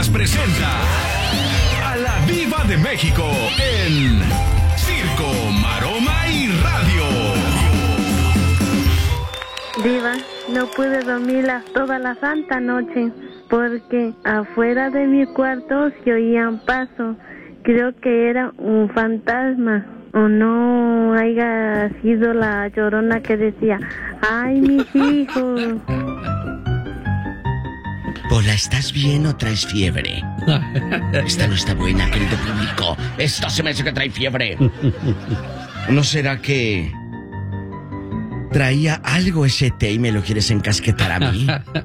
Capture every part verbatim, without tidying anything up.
Noticias presenta a la Diva de México en Circo, Maroma y Radio. Diva, no pude dormir la, toda la santa noche porque afuera de mi cuarto se oían pasos. Creo que era un fantasma o no haya sido la Llorona que decía, ¡ay, mis hijos! Hola, ¿estás bien o traes fiebre? Esta no está buena, querido público. Esto se me hace que trae fiebre. ¿No será que traía algo ese té y me lo quieres encasquetar a mí?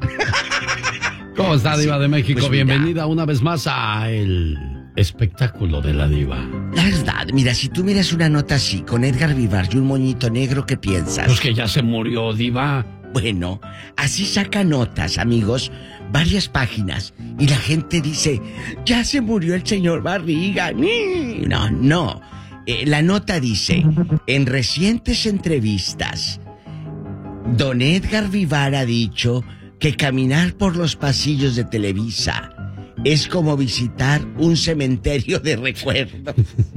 ¿Cómo está, Diva de México? Pues bienvenida una vez más a el espectáculo de la Diva. La verdad, mira, si tú miras una nota así, con Edgar Vivar y un moñito negro, ¿qué piensas? Pues que ya se murió, Diva. Bueno, así saca notas, amigos, varias páginas, y la gente dice, ya se murió el señor Barriga. No, no. Eh, la nota dice, en recientes entrevistas, don Edgar Vivar ha dicho que caminar por los pasillos de Televisa es como visitar un cementerio de recuerdos.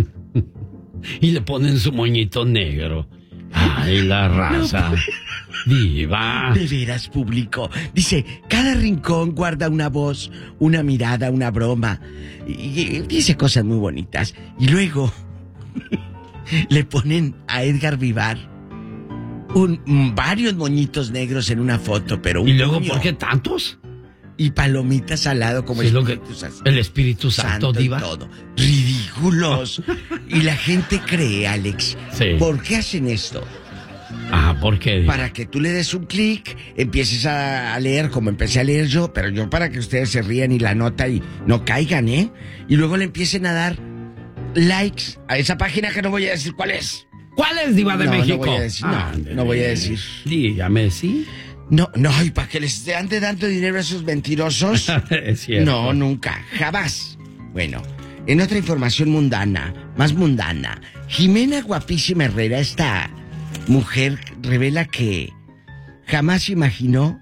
Y le ponen su moñito negro. Ay, la raza. No, Diva. De veras, público. Dice, cada rincón guarda una voz, una mirada, una broma. Y, y dice cosas muy bonitas. Y luego le ponen a Edgar Vivar un, varios moñitos negros en una foto, pero un ¿Y luego puño. por qué tantos? Y palomitas al lado como sí, el, lo que, Espíritu Santo, el Espíritu Santo, Santo Diva. Y todo. Ridículos. Y la gente cree, Alex. Sí. ¿Por qué hacen esto? Ah, ¿por qué, Diva? Para que tú le des un clic, empieces a, a leer como empecé a leer yo, pero yo para que ustedes se rían y la nota y no caigan, ¿eh? Y luego le empiecen a dar likes a esa página que no voy a decir cuál es. ¿Cuál es, Diva de no, México? No voy a decir, ah, no, no voy a decir. Dígame, ¿sí? No, no, y para que les ande dando dinero a esos mentirosos. Es cierto. No, nunca, jamás. Bueno, en otra información mundana, más mundana, Jimena Guapísima Herrera, esta mujer, revela que jamás imaginó,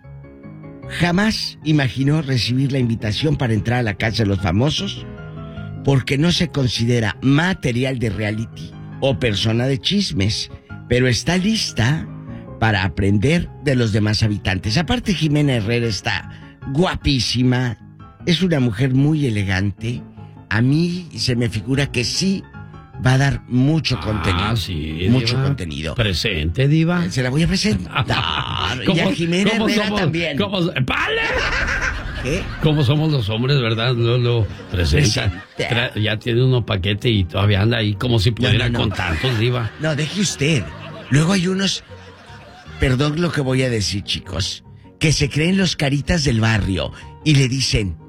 jamás imaginó recibir la invitación para entrar a la casa de los famosos porque no se considera material de reality o persona de chismes, pero está lista para aprender de los demás habitantes. Aparte, Jimena Herrera está guapísima, es una mujer muy elegante. A mí se me figura que sí va a dar mucho ah, contenido. Sí, mucho Diva. Contenido. Presente, Diva. Se la voy a presentar. Y a Jimena Herrera somos, también. ¿cómo, ¡Vale! ¿Qué? ¿Cómo somos los hombres, verdad? Lo, lo presenta. Tra- ya tiene uno paquete y todavía anda ahí como si pudiera no, no, no. con tantos, Diva. No, deje usted. Luego hay unos... Perdón lo que voy a decir, chicos, que se creen los caritas del barrio y le dicen,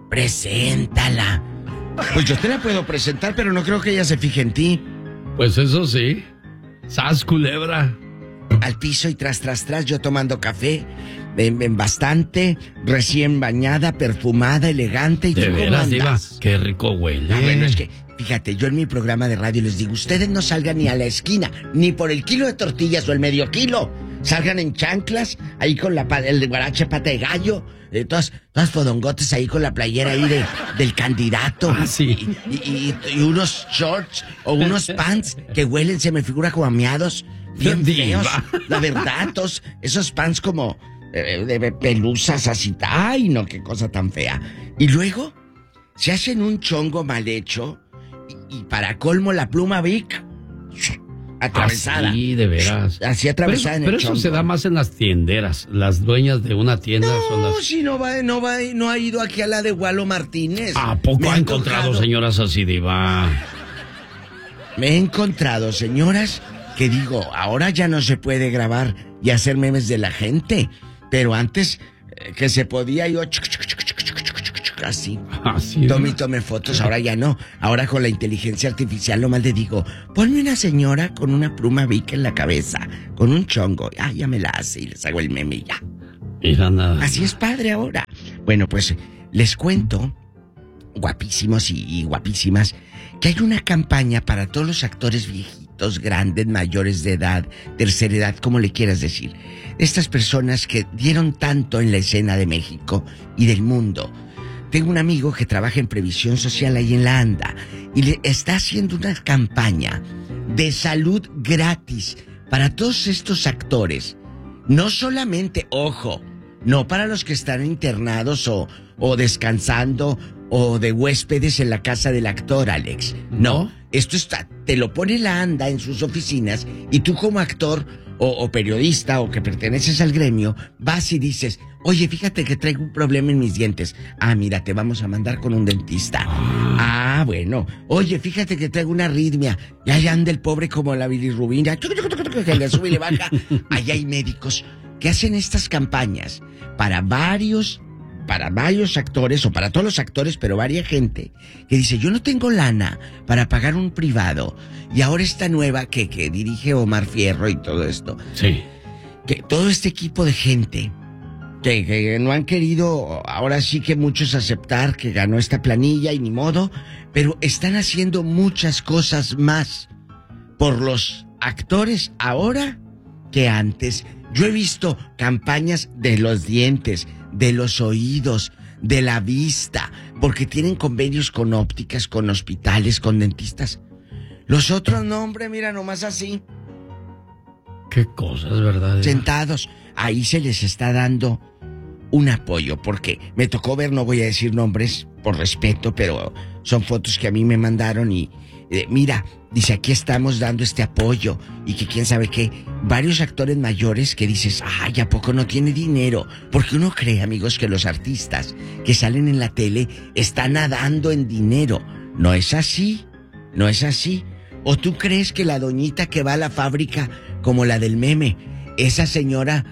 preséntala. Pues yo te la puedo presentar, pero no creo que ella se fije en ti. Pues eso sí. ¡Sas, culebra! Al piso y tras, tras, tras, yo tomando café, en, en bastante, recién bañada, perfumada, elegante. Y ¿De tú, veras, ¿cómo Diva? andas? ¡Qué rico huele! Ah, bueno, es que, fíjate, yo en mi programa de radio les digo, ustedes no salgan ni a la esquina, ni por el kilo de tortillas o el medio kilo. Salgan en chanclas, ahí con la el guarache pata de gallo, eh, todas, todas fodongotes ahí con la playera ahí de, del candidato. Ah, sí. Y, y, y, y unos shorts o unos pants que huelen, se me figura como a miados, bien feos. La verdad, todos esos pants como eh, de pelusas así. Ay, no, qué cosa tan fea. Y luego se hacen un chongo mal hecho y, y para colmo la pluma Vic atravesada. Ah, sí, de veras. Así atravesada pero, en el pero eso chongo. se da más en las tienderas. Las dueñas de una tienda No, son las... si no va, no va, no ha ido aquí a la de Walo Martínez. ¿A poco Me ha han encontrado tocado, señoras así, Diva? Me he encontrado señoras que digo, ahora ya no se puede grabar y hacer memes de la gente, pero antes eh, que se podía yo chuc, chuc, chuc, chuc, chuc, chuc, chuc, chuc, así. Así. Tome y tome fotos, ahora ya no. Ahora con la inteligencia artificial nomás le digo, ponme una señora con una pluma Vic en la cabeza, con un chongo. Ah, ya me la hace y les hago el meme y ya. Mira nada. Así es padre ahora. Bueno, pues les cuento, guapísimos y, y guapísimas, que hay una campaña para todos los actores viejitos, grandes, mayores de edad, tercera edad, como le quieras decir. Estas personas que dieron tanto en la escena de México y del mundo. tengo un amigo que trabaja en previsión social ahí en la ANDA y le está haciendo una campaña de salud gratis para todos estos actores. No solamente, ojo, no para los que están internados o, o descansando o de huéspedes en la casa del actor, Alex. No, ¿no? Esto está, te lo pone la ANDA en sus oficinas y tú como actor o, o periodista o que perteneces al gremio, vas y dices, oye, fíjate que traigo un problema en mis dientes. Ah, mira, te vamos a mandar con un dentista. Ah, bueno. Oye, fíjate que traigo una arritmia. Y allá anda el pobre como la bilirrubina, que le sube y le baja. Allá hay médicos que hacen estas campañas para varios, para varios actores, o para todos los actores, pero varia gente, que dice, yo no tengo lana para pagar un privado. Y ahora esta nueva que, que dirige Omar Fierro y todo esto. Sí. Que todo este equipo de gente que, que no han querido, ahora sí que muchos aceptar que ganó esta planilla y ni modo, pero están haciendo muchas cosas más por los actores ahora que antes. Yo he visto campañas de los dientes, de los oídos, de la vista, porque tienen convenios con ópticas, con hospitales, con dentistas. Los otros no, hombre, mira, nomás así. Qué cosas, ¿verdad? Sentados. Ahí se les está dando un apoyo, porque me tocó ver, no voy a decir nombres por respeto, pero son fotos que a mí me mandaron y eh, mira, dice, aquí estamos dando este apoyo y que quién sabe qué. Varios actores mayores que dices, ay, ¿a poco no tiene dinero? Porque uno cree, amigos, que los artistas que salen en la tele están nadando en dinero. No es así, no es así. ¿O tú crees que la doñita que va a la fábrica, como la del meme, esa señora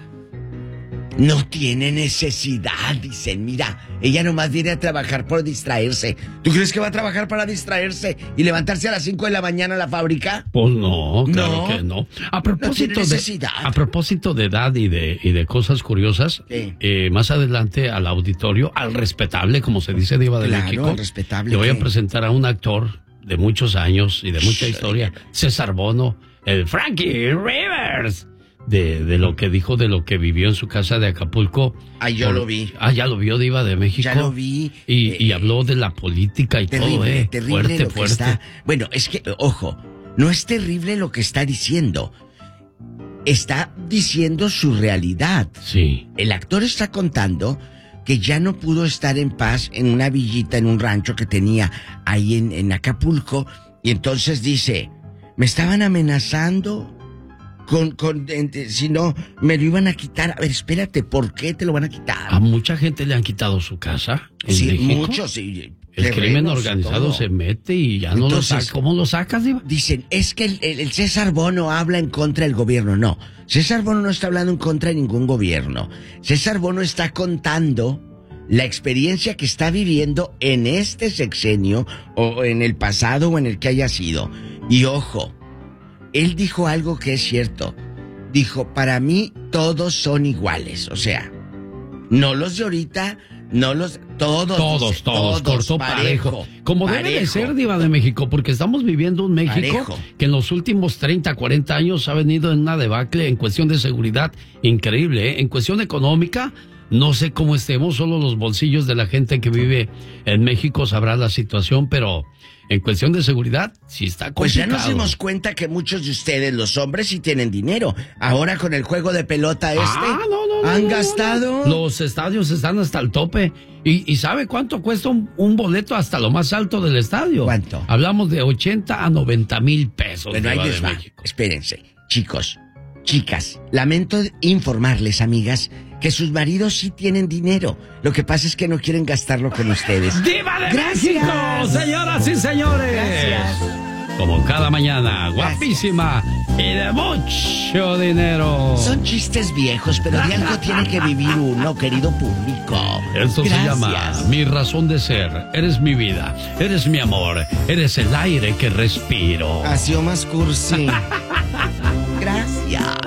no tiene necesidad? Dicen, mira, ella nomás viene a trabajar por distraerse. ¿Tú crees que va a trabajar para distraerse y levantarse a las cinco de la mañana a la fábrica? Pues no, claro No. que no. A propósito No tiene de necesidad. a propósito de edad y de y de cosas curiosas, Sí. eh, más adelante al auditorio, al respetable, como se dice, Diva de Claro, México, al respetable, le voy a ¿qué? presentar a un actor de muchos años y de mucha Shh, historia, César Bono, el Frankie Rivers. De, de lo que dijo, de lo que vivió en su casa de Acapulco. Ah, yo Por- lo vi. Ah, ya lo vio, Diva de México. Ya lo vi. Y, Eh, y habló de la política y Terrible, todo, ¿eh? terrible fuerte, lo que fuerte. está. Bueno, es que, ojo, no es terrible lo que está diciendo. Está diciendo su realidad. Sí. El actor está contando que ya no pudo estar en paz en una villita, en un rancho que tenía ahí en, en Acapulco. Y entonces dice, me estaban amenazando con, con en- si no, me lo iban a quitar. A ver, espérate, ¿por qué te lo van a quitar? A mucha gente le han quitado su casa en Sí, México. muchos. Sí, El terrenos, crimen organizado todo. se mete y ya no lo Entonces, saca. ¿Cómo lo sacas, Diva? Dicen, es que el, el- el César Bono habla en contra del gobierno. No, César Bono no está hablando en contra de ningún gobierno. César Bono está contando la experiencia que está viviendo en este sexenio o en el pasado o en el que haya sido. Y ojo, él dijo algo que es cierto. Dijo, para mí todos son iguales. O sea, no los de ahorita, no los... Todos, Todos, dice, todos, cortó parejo. Como debe de parejo. ser, Diva de México, porque estamos viviendo un México Parejo. que en los últimos treinta, cuarenta años ha venido en una debacle en cuestión de seguridad increíble, ¿eh? En cuestión económica, no sé cómo estemos, solo los bolsillos de la gente que vive en México sabrá la situación, pero en cuestión de seguridad, sí está Pues ya complicado. nos dimos cuenta que muchos de ustedes, los hombres, sí tienen dinero. Ahora con el juego de pelota este, Ah, no, no, no, han no, no, gastado... no. Los estadios están hasta el tope. ¿Y, y sabe cuánto cuesta un, un boleto hasta lo más alto del estadio? ¿Cuánto? Hablamos de ochenta a noventa mil pesos. Bueno, ahí Diva les de va. México. Espérense, chicos, chicas, lamento informarles, amigas, que sus maridos sí tienen dinero. Lo que pasa es que no quieren gastarlo con ustedes. ¡Diva de Gracias. México! Señoras y señores. Gracias. Como cada mañana, guapísima y de mucho dinero. Son chistes viejos, pero de algo tiene que vivir uno, querido público. Esto se Gracias. llama Mi razón de ser. Eres mi vida, eres mi amor, eres el aire que respiro. Ha sido más cursi. Gracias.